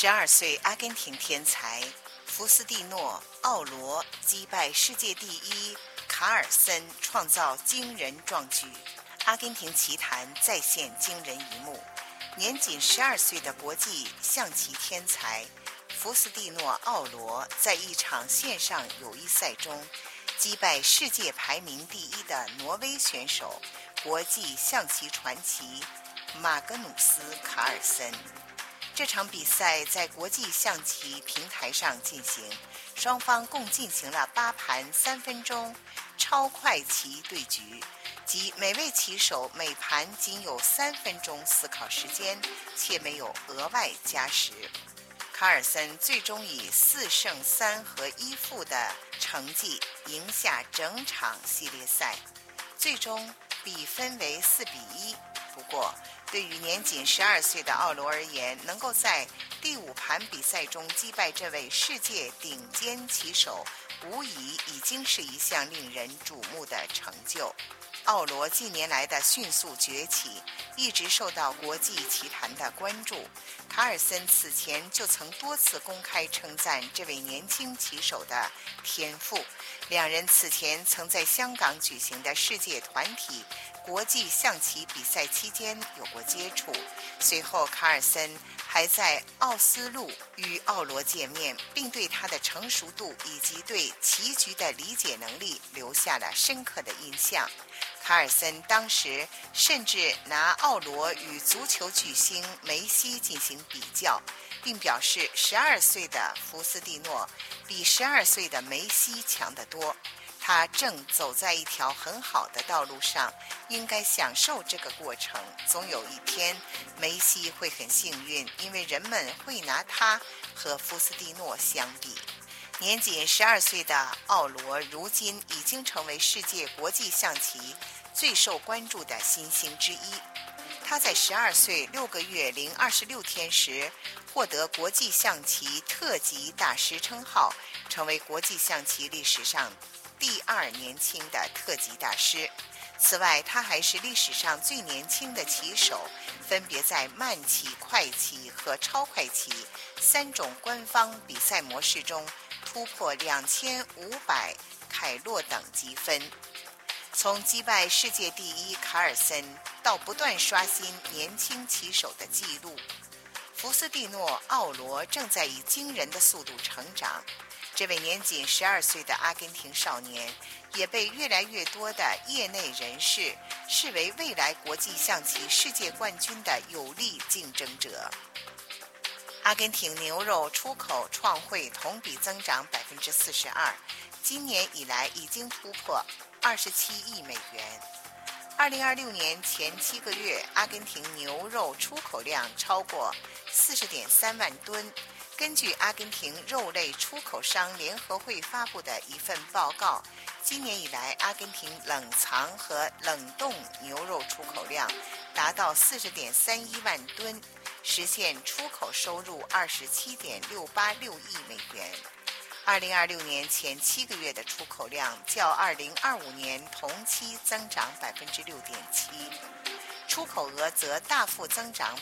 12岁阿根廷天才福斯蒂诺·奥罗击败世界第一卡尔森，创造惊人壮举。阿根廷棋坛再现惊人一幕，年仅12岁的国际象棋天才福斯蒂诺·奥罗在一场线上友谊赛中击败世界排名第一的挪威选手、国际象棋传奇马格努斯·卡尔森。这场比赛在国际象棋平台上进行，双方共进行了8盘3分钟超快棋对局，即每位棋手每盘仅有3分钟思考时间，且没有额外加时。卡尔森最终以4胜3和1负的成绩赢下整场系列赛，最终比分为4-1。不过，对于年仅12岁的奥罗而言，能够在第5盘比赛中击败这位世界顶尖棋手，无疑已经是一项令人瞩目的成就。奥罗近年来的迅速崛起，一直受到国际棋坛的关注。卡尔森此前就曾多次公开称赞这位年轻棋手的天赋，两人此前曾在香港举行的世界团体国际象棋比赛期间有过接触，随后卡尔森还在奥斯陆与奥罗见面，并对他的成熟度以及对棋局的理解能力留下了深刻的印象。卡尔森当时甚至拿奥罗与足球巨星梅西进行比较，并表示12岁的福斯蒂诺比12岁的梅西强得多，他正走在一条很好的道路上，应该享受这个过程。总有一天梅西会很幸运，因为人们会拿他和福斯蒂诺相比。年仅12岁的奥罗如今已经成为世界国际象棋最受关注的新星之一。他在12岁6个月零26天时获得国际象棋特级大师称号，成为国际象棋历史上第2年轻的特级大师。此外，他还是历史上最年轻的棋手，分别在慢棋、快棋和超快棋3种官方比赛模式中突破2500凯洛等积分。从击败世界第一卡尔森到不断刷新年轻棋手的纪录，福斯蒂诺·奥罗正在以惊人的速度成长。这位年仅12岁的阿根廷少年也被越来越多的业内人士视为未来国际象棋世界冠军的有力竞争者。阿根廷牛肉出口创汇同比增长42%，今年以来已经突破27亿美元。2026年前7个月，阿根廷牛肉出口量超过40.3万吨。根据阿根廷肉类出口商联合会发布的一份报告，今年以来，阿根廷冷藏和冷冻牛肉出口量达到40.31万吨，实现出口收入27.686亿美元。2026年前7个月的出口量较2025年同期增长6.7%，出口额则大幅增长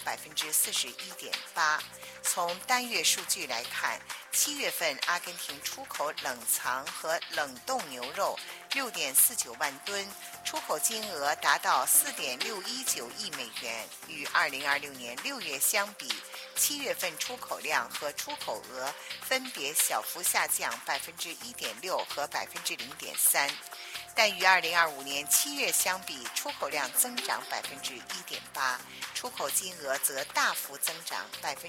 41.8%。从单月数据来看，7月份阿根廷出口冷藏和冷冻牛肉6.49万吨，出口金额达到4.619亿美元，与2026年6月相比，7月份出口量和出口额分别小幅下降1.6%和0.3%。但与2025年7月相比，出口量增长1.8%，出口金额则大幅增长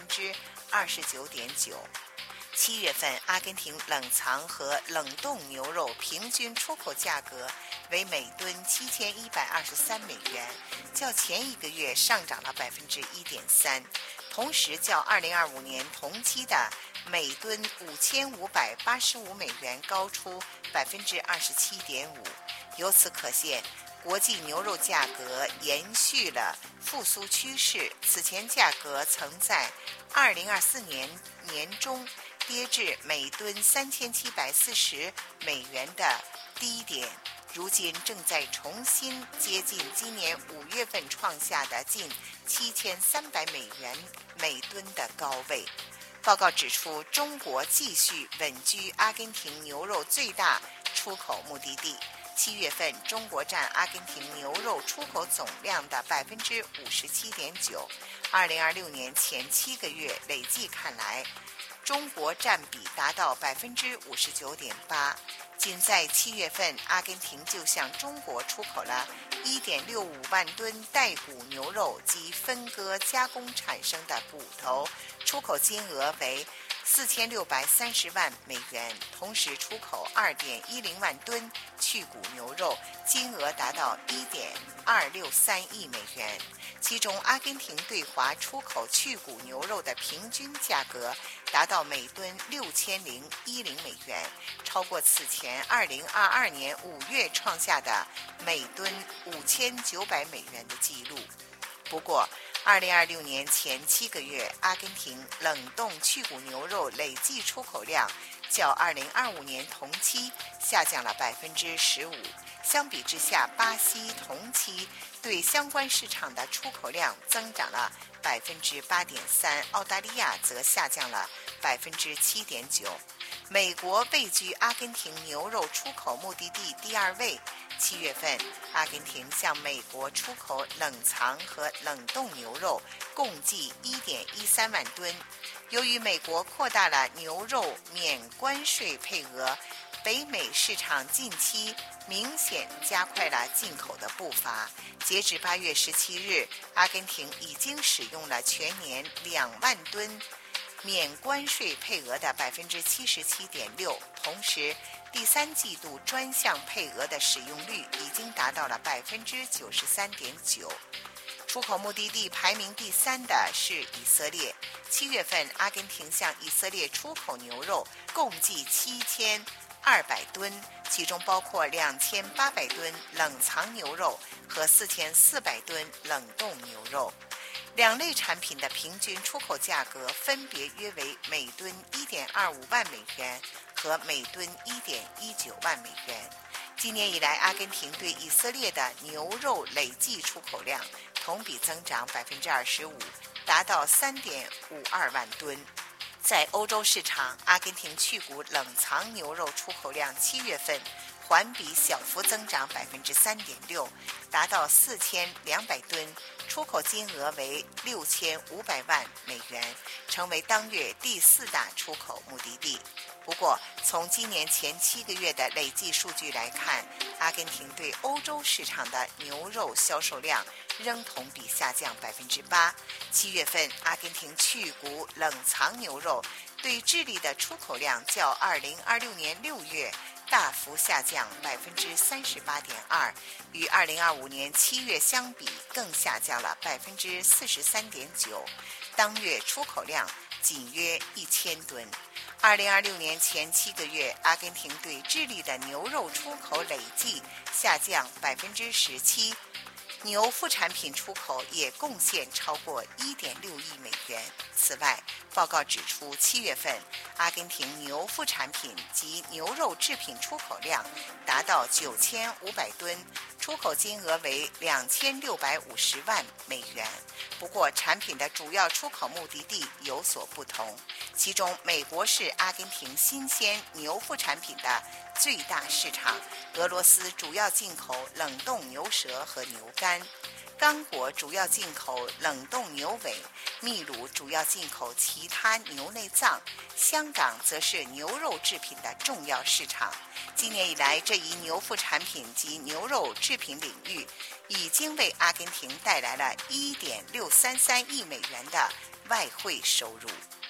29.9%。7月份阿根廷冷藏和冷冻牛肉平均出口价格为每吨7123美元，较前一个月上涨了1.3%，同时较2025年同期的每吨5585美元高出27.5%。由此可见，国际牛肉价格延续了复苏趋势。此前价格曾在2024年年中跌至每吨3740美元的低点，如今正在重新接近今年5月份创下的近7300美元每吨的高位。 报告指出，中国继续稳居阿根廷牛肉最大出口目的地。7月份，中国占阿根廷牛肉出口总量的57.9%。2026年前7个月累计看来，中国占比达到59.8%。仅在7月份，阿根廷就向中国出口了1.65万吨带骨牛肉及分割加工产生的骨头，出口金额为4630万美元，同时出口2.10万吨去骨牛肉，金额达到1.263亿美元。其中，阿根廷对华出口去骨牛肉的平均价格达到每吨6010美元，超过此前2022年5月创下的每吨5900美元的纪录。不过，2026年前7个月，阿根廷冷冻去骨牛肉累计出口量较2025年同期下降了15%。相比之下，巴西同期对相关市场的出口量增长了8.3%，澳大利亚则下降了7.9%。美国位居阿根廷牛肉出口目的地第2位。7月份，阿根廷向美国出口冷藏和冷冻牛肉共计1.13万吨。由于美国扩大了牛肉免关税配额，北美市场近期明显加快了进口的步伐。截至8月17日，阿根廷已经使用了全年2万吨免关税配额的77.6%，同时第3季度专项配额的使用率已经达到了93.9%。出口目的地排名第3的是以色列。7月份，阿根廷向以色列出口牛肉共计7200吨，其中包括2800吨冷藏牛肉和4400吨冷冻牛肉。两类产品的平均出口价格分别约为每吨1.25万美元和每吨1.19万美元。今年以来，阿根廷对以色列的牛肉累计出口量同比增长25%，达到3.52万吨。在欧洲市场，阿根廷去骨冷藏牛肉出口量7月份环比小幅增长3.6%，达到4200吨，出口金额为6500万美元，成为当月第4大出口目的地。不过，从今年前7个月的累计数据来看，阿根廷对欧洲市场的牛肉销售量仍同比下降8%。7月份，阿根廷去骨冷藏牛肉对智利的出口量较2026年6月大幅下降38.2%，与2025年7月相比更下降了43.9%，当月出口量仅约1000吨。2026年前7个月，阿根廷对智利的牛肉出口累计下降17%，牛副产品出口也贡献超过1.6亿美元。此外，报告指出，7月份阿根廷牛副产品及牛肉制品出口量达到9500吨，出口金额为2650万美元。不过，产品的主要出口目的地有所不同，其中美国是阿根廷新鲜牛副产品的最大市场，俄罗斯主要进口冷冻牛舌和牛肝，刚果主要进口冷冻牛尾，秘鲁主要进口其他牛内脏，香港则是牛肉制品的重要市场。今年以来，这一牛副产品及牛肉制品领域已经为阿根廷带来了1.633亿美元的外汇收入。